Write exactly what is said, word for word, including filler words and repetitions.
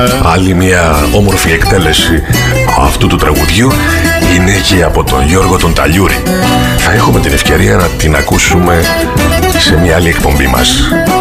Άλλη μια όμορφη εκτέλεση αυτού του τραγουδιού είναι και από τον Γιώργο τον Ταλιούρη. Θα έχουμε την ευκαιρία να την ακούσουμε σε μια άλλη εκπομπή μας.